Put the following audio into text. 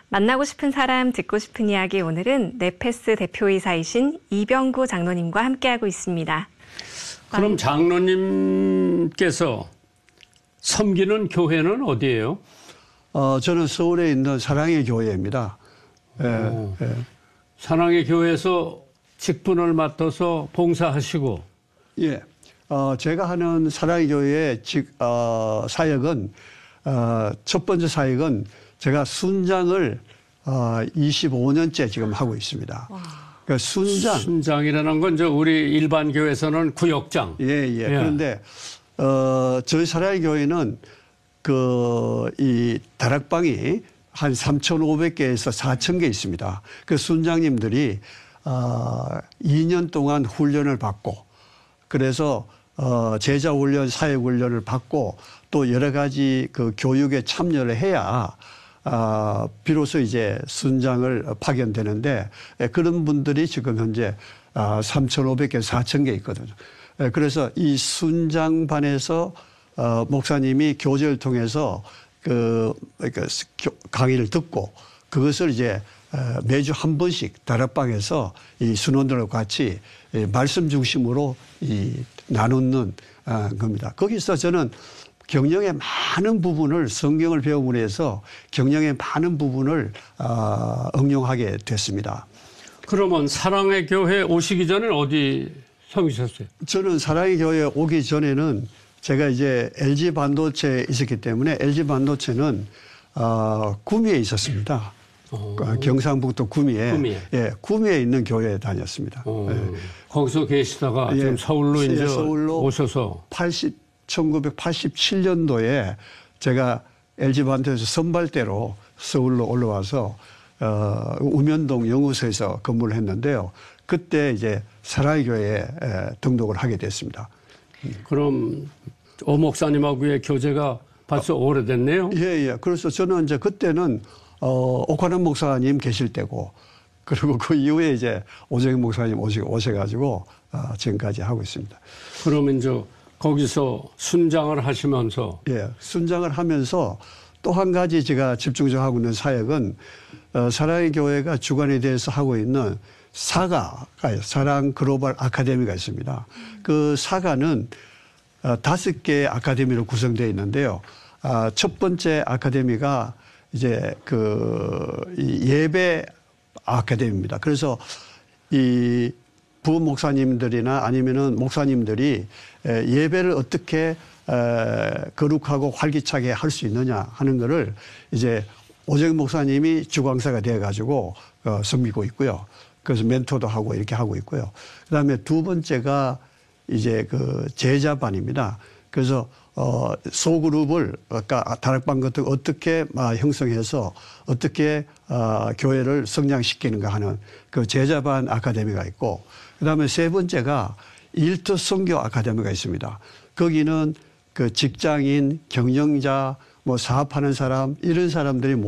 만나고 싶은 사람, 듣고 싶은 이야기, 오늘은 네페스 대표이사이신 이병구 장로님과 함께하고 있습니다. 그럼 장로님께서 섬기는 교회는 어디예요? 저는 서울에 있는 사랑의 교회입니다. 사랑의 교회에서 직분을 맡아서 봉사하시고. 예. 제가 하는 사랑의 교회의 사역은, 첫 번째 사역은 제가 순장을 25년째 지금 하고 있습니다. 그러니까 순장이라는 건 우리 일반 교회에서는 구역장. 예. 그런데 저희 사랑의 교회는 이 다락방이 한 3,500개에서 4,000개 있습니다. 그 순장님들이 2년 동안 훈련을 받고, 그래서 제자 훈련, 사역 훈련을 받고 또 여러 가지 그 교육에 참여를 해야 비로소 이제 순장을 파견되는데, 그런 분들이 지금 현재 3,500개, 4,000개 있거든요. 그래서 이 순장반에서 목사님이 교제를 통해서 강의를 듣고, 그것을 이제 매주 한 번씩 다락방에서 이 순원들과 같이 말씀 중심으로 나누는 겁니다. 거기서 저는 경영의 많은 부분을, 성경을 배움으로 해서 경영의 많은 부분을 응용하게 됐습니다. 그러면 사랑의 교회 오시기 전에 어디 섬기셨어요? 저는 사랑의 교회 오기 전에는 제가 이제 LG 반도체에 있었기 때문에 LG 반도체는 구미에 있었습니다. 경상북도 구미에. 예, 구미에 있는 교회에 다녔습니다. 예. 거기서 계시다가 지금 서울로 이제 서울로 오셔서 1987년도에 제가 LG 반도체에서 선발대로 서울로 올라와서 우면동 영우소에서 근무를 했는데요. 그때 이제 사랑의 교회에 등록을 하게 됐습니다. 그럼 오 목사님하고의 교제가 벌써 오래됐네요? 예. 그래서 저는 이제 그때는 옥환원 목사님 계실 때고, 그리고 그 이후에 이제 오정익 목사님 오셔가지고 지금까지 하고 있습니다. 그러면 이제 거기서 순장을 하시면서. 예, 순장을 하면서 또 한 가지 제가 집중적으로 하고 있는 사역은 사랑의 교회가 주관에 대해서 하고 있는 사가가요. 사랑 글로벌 아카데미가 있습니다. 그 사가는 5개의 아카데미로 구성되어 있는데요. 첫 번째 아카데미가 이제 이 예배 아카데미입니다. 그래서 이 부원 목사님들이나 아니면은 목사님들이 예배를 어떻게 거룩하고 활기차게 할 수 있느냐 하는 거를 이제 오정익 목사님이 주광사가 되어 가지고 섬기고 있고요. 그래서 멘토도 하고 이렇게 하고 있고요. 그다음에 두 번째가 이제 제자반입니다. 그래서 소그룹을 아까 다락방 같은 거 어떻게 형성해서 어떻게 교회를 성장시키는가 하는 그 제자반 아카데미가 있고, 그다음에 세 번째가 일터 선교 아카데미가 있습니다. 거기는 그 직장인, 경영자, 뭐 사업하는 사람, 이런 사람들이